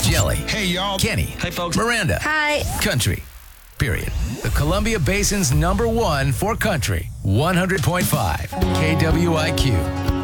Jelly. Hey, y'all. Kenny. Hey, folks. Miranda. Hi. Country. Period. The Columbia Basin's #1 for country. 100.5 KWIQ.